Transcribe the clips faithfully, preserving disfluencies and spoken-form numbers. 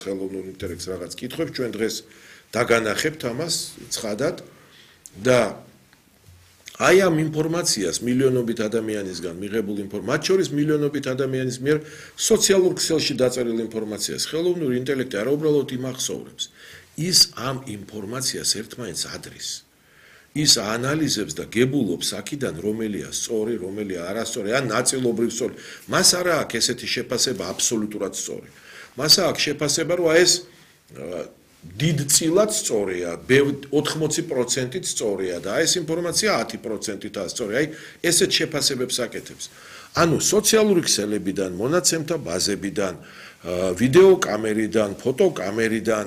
ხელოვნურ ინტელექტს რაღაც კითხვებს ჩვენ დღეს დაგანახებთ ამას ცხადად და აი ამ ინფორმაციას მილიონობით ადამიანისგან მიღებულ ინფორმაციას, მათ შორის მილიონობით ადამიანის მიერ სოციალურ ქსელში დაწერილ ინფორმაციას ხელოვნური ინტელექტი არაუბრალოდ იმახსოვრებს, ის ამ ინფორმაციას ერთმანეთს ადრის. ის აანალიზებს და გებულობს აქედან რომელია სწორი, რომელია არასწორი, ან ნაწილობრივ სწორი. მას არა აქვს ესეთი შეფასება აბსოლუტურად სწორი. მას აქვს შეფასება, რომ ეს დიდწილად სწორია, ოთხმოცი პროცენტით სწორია და ეს ინფორმაცია ათი პროცენტითაა სწორი. აი, ესეთ შეფასებებს აკეთებს. ანუ სოციალური ქსელებიდან, მონაცემთა ბაზებიდან, ვიდეო კამერიდან, ფოტო კამერიდან,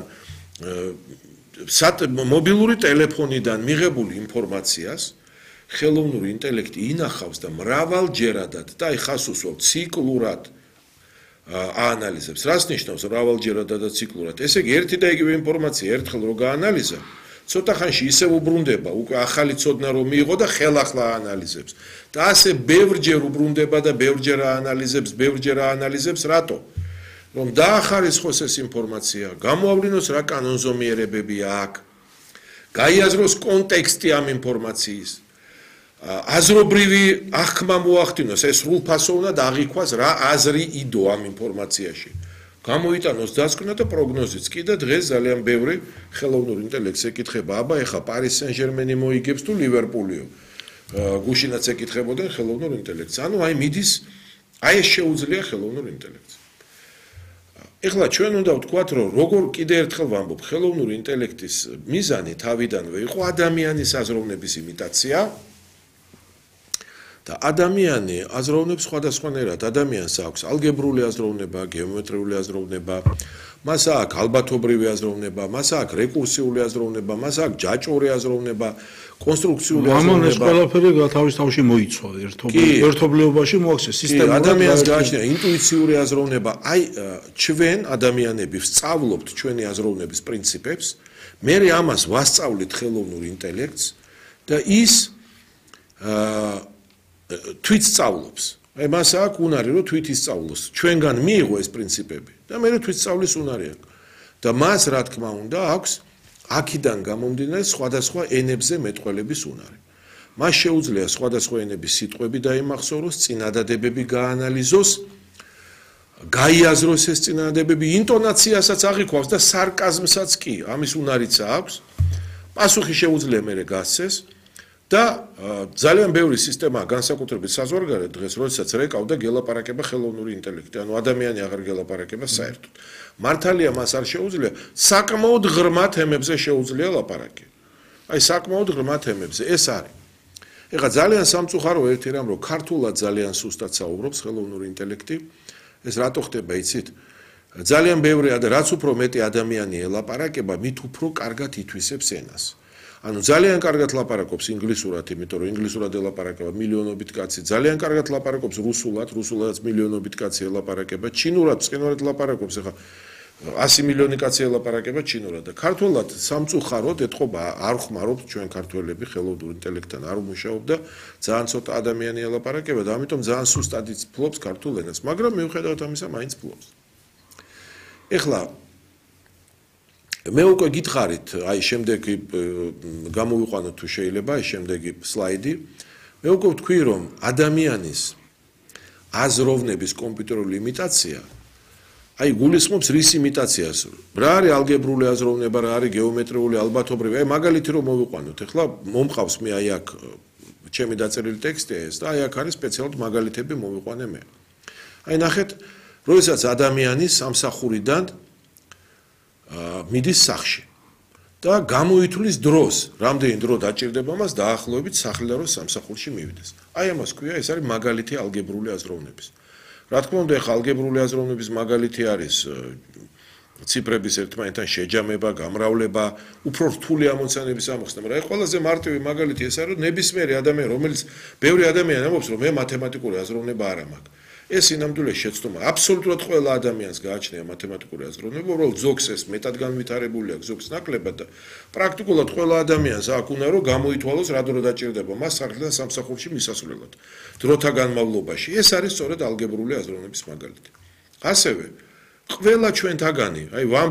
მობილური ტელეფონიდან მიღებული ინფორმაციას ხელოვნური ინტელექტი ინახავს და მრავალჯერადად და აი ხას უსვავ ციკლურად აანალიზებს. რას ნიშნავს მრავალჯერადად და ციკლურად? ესე იგი ერთი და იგივე ინფორმაცია ერთხელ რო გაანალიზა, ცოტა ხანში ისევ უბრუნდება, უკვე ახალი ცოდნა რომ მიიღო და ხელახლა აანალიზებს. და ასე ბევრჯერ უბრუნდება და ბევრჯერ აანალიზებს, ბევრჯერ აანალიზებს, რატო? რომ დაახარისხოს ეს ინფორმაცია, გამოავლინოს რა კანონზომიერებები აქვს, გაიაზროს კონტექსტი ამ ინფორმაციის, აზრობრივი აღქმა მოახდინოს, ეს სრულფასოვნად აღიქვას რა აზრი იდო ამ ინფორმაციაში. გამოიტანოს დასკვნა და პროგნოზიც კი და დღეს ძალიან ბევრი ხელოვნურ ინტელექტს ეკითხება, აბა ეხა პარის სენ-ჟერმენი მოიგებს თუ ლივერპულიო. გუშინაც ეკითხებოდნენ ხელოვნურ ინტელექტს. ანუ აი მიდის, აი ეს შეუძლია ხელოვნურ ინტელექტს. ეხლა ჩვენ უნდა ვთქვათ, რომ როგორ კიდე ერთხელ ვამბობ, ხელოვნური ინტელექტის მიზანი თავიდანვე იყო ადამიანის აზროვნების იმიტაცია და ადამიანი აზროვნებს სხვადასხვანაირად. ადამიანს აქვს ალგებრული აზროვნება, გეომეტრიული აზროვნება, მას აქვს ალბათობრივი აზროვნება, მას აქვს რეკურსიული აზროვნება, მას აქვს ჯაჭვური აზროვნება, კონსტრუქციული აზროვნება. ამან ეს ყველაფერი თავის თავში მოიცვა ერთობლიობაში მოაქცია სისტემურად. ადამიანს გააჩნია ინტუიციური აზროვნება. აი ჩვენ ადამიანები ვსწავლობთ ჩვენი აზროვნების პრინციპებს, მე ამას ვასწავლით ხელოვნურ ინტელექტს და ის თვით სწავლობს. აი მას აქვს უნარი რომ თვით ისწავლოს. ჩვენგან მიიღო ეს პრინციპები და მე თვით სწავლის უნარი აქვს. და მას რა თქმა უნდა აქვს აქედან გამომდინარე სხვადასხვა ენებზე მეტყველების უნარი. მას შეუძლია სხვადასხვა ენების სიტყვები დაიმახსოვროს, წინადადებები გაანალიზოს, გაიაზროს ეს წინადადებები, ინტონაციასაც აღიქვავს და სარკაზმსაც კი, ამის უნარიც აქვს. პასუხი შეუძლია მერე გასცეს და ძალიან ბევრი სისტემაა განსაკუთრებით საზღვარგარეთ დღეს, როდესაც რეკავდა გელაპარაკება ხელოვნური ინტელექტი, ანუ ადამიანი აღარ გელაპარაკება საერთოდ. მართალია მას არ შეუძლია, საკმაოდ ღრმა თემებზე შეუძლია ლაპარაკი. აი საკმაოდ ღრმა თემებზე ეს არის. ეხლა ძალიან სამწუხარო ერთი რამ, რომ ქართულად ძალიან სუსტად საუბრობს ხელოვნური ინტელექტი. ეს რატო ხდება, იცით? ძალიან ბევრი და რაც უფრო მეტი ადამიანი ელაპარაკება, მით უფრო კარგად ითვისებს ენას. ანუ ძალიან კარგად ლაპარაკობს ინგლისურად, იმიტომ რომ ინგლისურად ელაპარაკება მილიონობით კაცი, ძალიან კარგად ლაპარაკობს რუსულად, რუსულადაც მილიონობით კაცი ელაპარაკება, ჩინურად, წყინურად ლაპარაკობს, ეხლა ასი მილიონი კაცი ელაპარაკება ჩინურად და ქართულად სამწუხაროდ ეთყობა არ ხმარობთ ჩვენ ქართველები ხელოვნურ ინტელექტთან არ მუშაობ და ძალიან ცოტა ადამიანი ელაპარაკება და ამიტომ ძალიან სუსტად ფლობს ქართულ ენას, მაგრამ მიუხედავად ამისა მაინც ფლობს. ეხლა მე უკვე გითხარით, აი შემდეგი გამოვიყვანოთ თუ შეიძლება, აი შემდეგი სლაიდი. მე უკვე ვთქვი, რომ ადამიანის აზროვნების კომპიუტერული იმიტაცია აი გულისხმობს რის იმიტაციას. რა არის ალგებრული აზროვნება, რა არის გეომეტრიული, ალბათობრივი. აი მაგალითი რომ მოვიყვანოთ, ეხლა მომყავს მე აი აქ ჩემი დაწერილი ტექსტია ეს და აი აქ არის სპეციალურად მაგალითები მოვიყვანე მე. აი ნახეთ, როდესაც ადამიანი სამსახურიდან მიდის სახლში და გამოითვლის დროს, რამდენი დრო დაჭირდება მას დაახლოებით სახლიდან რომ სამსახურში მივიდეს. აი ამას ქვია, ეს არის მაგალითი ალგებრული აზროვნების. რა თქმა უნდა, ეხლა ალგებრული აზროვნების მაგალითი არის ციფრების ერთმანეთთან შეჯამება, გამრავლება, უფრო რთული ამოცანების ამოხსნა, მაგრამ აი ყველაზე მარტივი მაგალითი ეს არის, რომ ნებისმიერი ადამიანი, რომელიც ბევრი ადამიანი ამბობს, რომ მე მათემატიკური აზროვნება არ მაქვს. ეს ინამდვილე შეცდომა. აბსოლუტურად ყველა ადამიანს გააჩნია მათემატიკური აზროვნება, უბრალოდ ზოგს ეს მეტად განვითარებული აქვს, ზოგს ნაკლებად და პრაქტიკულად ყველა ადამიანს აქვს უნდა რომ გამოითვალოს რა დრო დაჭირდება მას სახლიდან სამსახურში მისასვლელად. დროთა განმავლობაში. ეს არის სწორედ ალგებრული აზროვნების მაგალითი. ასევე ყველა ჩვენთაგანი, აი